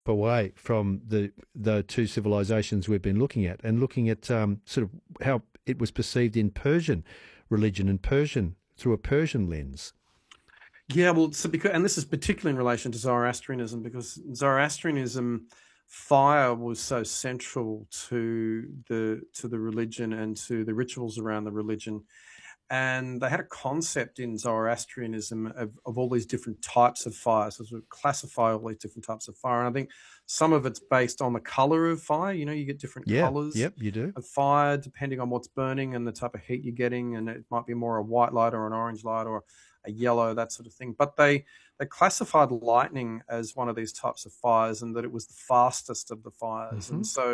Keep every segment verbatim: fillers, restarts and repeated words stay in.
away from the the two civilizations we've been looking at, and looking at um, sort of how it was perceived in Persian religion and Persian through a Persian lens. Yeah, well, so because, and this is particularly in relation to Zoroastrianism, because Zoroastrianism, fire was so central to the to the religion and to the rituals around the religion. And they had a concept in Zoroastrianism of, of all these different types of fire. So sort of classify all these different types of fire. And I think some of it's based on the color of fire. You know, you get different Yeah, colors yep, you do. of fire depending on what's burning and the type of heat you're getting. And it might be more a white light or an orange light or a yellow, that sort of thing. But they they classified lightning as one of these types of fires, and that it was the fastest of the fires. Mm-hmm. And so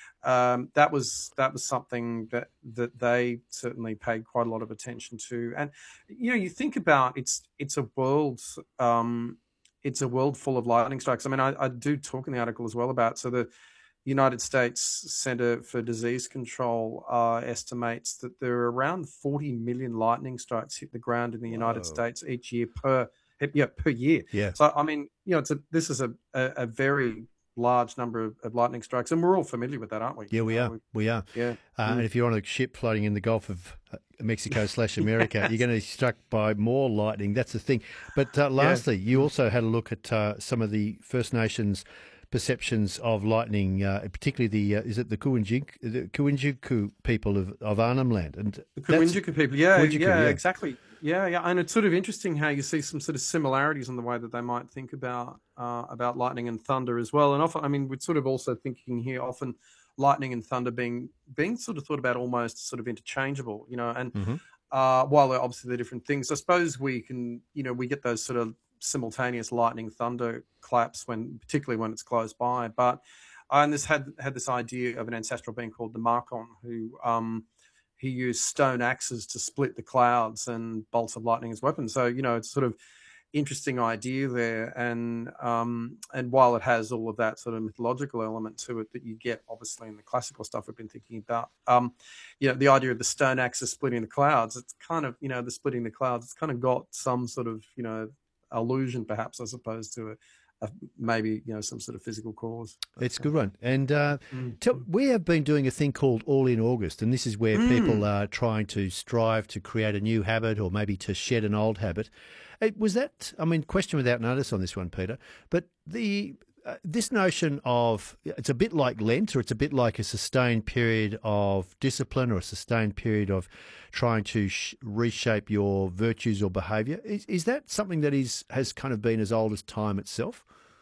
um, that was that was something that that they certainly paid quite a lot of attention to. And you know, you think about it's it's a world um, it's a world full of lightning strikes. I mean, I, I do talk in the article as well about so the United States Center for Disease Control uh, estimates that there are around forty million lightning strikes hit the ground in the United Whoa. States each year per yeah per year. Yeah. So I mean, you know, it's a this is a a, a very large number of, of lightning strikes, and we're all familiar with that, aren't we? Yeah, we uh, are. We are. Yeah. Uh, Mm. And if you're on a ship floating in the Gulf of uh, Mexico slash America, yes. You're going to be struck by more lightning. That's the thing. But uh, lastly, yeah. you also had a look at uh, some of the First Nations perceptions of lightning, uh, particularly the uh, is it the Kuinjik, the Kuinjiku people of, of Arnhem Land, and the Kuinjiku people, yeah, Kuinjiku, yeah, yeah, exactly, yeah, yeah, and it's sort of interesting how you see some sort of similarities in the way that they might think about uh, about lightning and thunder as well. And often, I mean, we're sort of also thinking here often lightning and thunder being being sort of thought about almost sort of interchangeable, you know, and mm-hmm. uh, while they're obviously they're different things, I suppose we can, you know, we get those sort of simultaneous lightning thunder claps when particularly when it's close by. But uh, and this had had this idea of an ancestral being called the Markon, who um he used stone axes to split the clouds and bolts of lightning as weapons. So you know, it's sort of interesting idea there. And um and while it has all of that sort of mythological element to it that you get obviously in the classical stuff we've been thinking about, um you know, the idea of the stone axes splitting the clouds, it's kind of, you know, the splitting the clouds, it's kind of got some sort of, you know, illusion perhaps as opposed to a, a maybe, you know, some sort of physical cause. It's a good one. And uh, mm. tell, we have been doing a thing called All in August, and this is where Mm. people are trying to strive to create a new habit or maybe to shed an old habit. It was that, I mean, question without notice on this one, Peter, but the uh, this notion of it's a bit like Lent, or it's a bit like a sustained period of discipline or a sustained period of trying to sh- reshape your virtues or behaviour. Is, is that something that is has kind of been as old as time itself?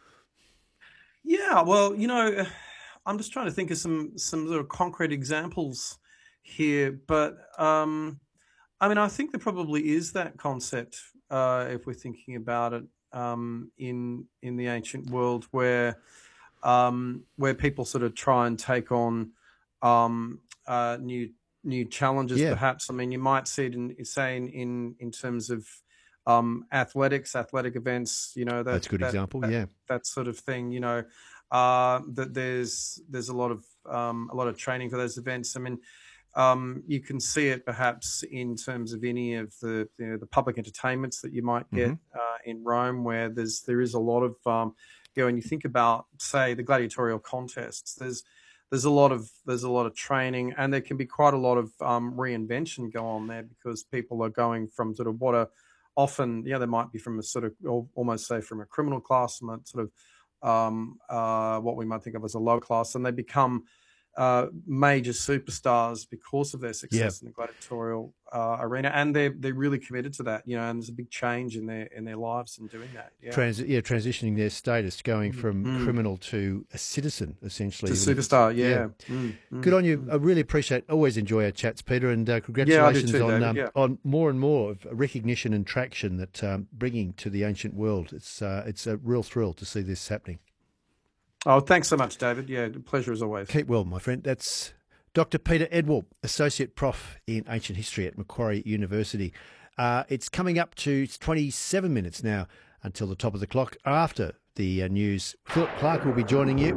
Yeah, well, you know, I'm just trying to think of some some sort of concrete examples here, but um, I mean, I think there probably is that concept uh, if we're thinking about it um, in in the ancient world, where um, where people sort of try and take on um, uh, new new challenges. Yeah. Perhaps, I mean, you might see it in say in in, in terms of um, athletics, athletic events. You know, that, That's a good that, example. that, yeah, that sort of thing. You know, uh, that there's there's a lot of um, a lot of training for those events. I mean. Um, you can see it perhaps in terms of any of the you know, the public entertainments that you might get mm-hmm. uh, in Rome, where there's there is a lot of um, you know, when you think about say the gladiatorial contests, there's there's a lot of there's a lot of training, and there can be quite a lot of um, reinvention go on there because people are going from sort of what are often yeah they might be from a sort of almost say from a criminal class, from a sort of um, uh, what we might think of as a low class, and they become Uh, major superstars because of their success yeah. in the gladiatorial uh, arena, and they're they're really committed to that, you know. And there's a big change in their in their lives in doing that. Yeah, Trans- yeah, transitioning their status, going from mm. criminal to a citizen, essentially, to superstar. Yeah, yeah. Mm. Mm. Good on you. I really appreciate, always enjoy our chats, Peter, and uh, congratulations yeah, too, on David, um, yeah. on more and more of recognition and traction that um, bringing to the ancient world. It's uh, it's a real thrill to see this happening. Oh, thanks so much, David. Yeah, pleasure as always. Keep well, my friend. That's Doctor Peter Edwall, Associate Prof in Ancient History at Macquarie University. Uh, it's coming up to twenty-seven minutes now until the top of the clock after the uh, news. Philip Clark will be joining you.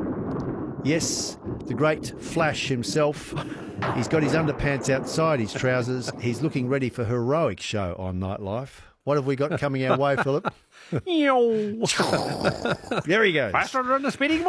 Yes, the great Flash himself. He's got his underpants outside his trousers. He's looking ready for a heroic show on Nightlife. What have we got coming our way, Philip? There he goes. Faster than the speeding